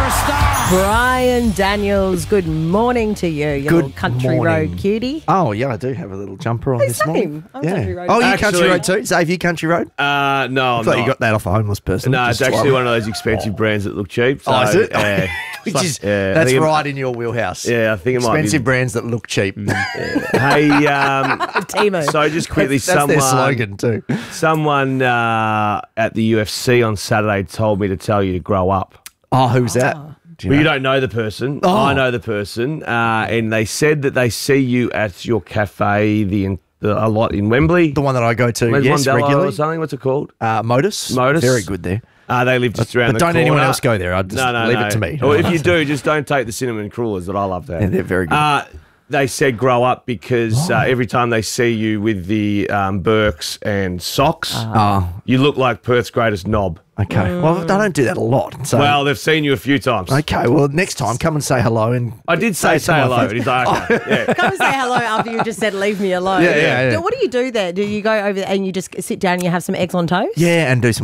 a star. Brian Daniels, good morning to you, you little country road cutie. Oh, yeah, I do have a little jumper on this morning. I'm country road. Oh, you Actually- country road too? Xavier, you country road? No, I I'm thought not. you got that off a homeless person. No, it's Just actually like- one of those expensive brands that look cheap. So, Oh, is it? Yeah. Which is, Yeah, I that's think it- right in your wheelhouse. Yeah, I think it might be. Expensive brands that look cheap. Hey, Timo. so just quickly, That's their slogan too. someone at the UFC on Saturday told me to tell you to grow up. Oh, who's that? Do Well, you know? don't know the person. Oh. I know the person, and they said that they see you at your cafe a lot in Wembley. The one that I go to, Les yes, Mondello regularly. or something. What's it called? Modus. Modus. Very good there. They live just around But the don't corner. anyone else go there. I'd just leave it to me. Or if you do, just don't take the cinnamon crullers that I love that. Yeah, they're very good. They said grow up because every time they see you with the Birks and socks, Oh, you look like Perth's greatest knob. okay. Well, I don't do that a lot. So. Well, they've seen you a few times. Okay, well, next time, come and say hello. And I did say to my hello. face. And he's like, okay. Yeah. Come and say hello after you just said leave me alone. Yeah. What do you do there? Do you go over there and you just sit down and you have some eggs on toast? Yeah, and do some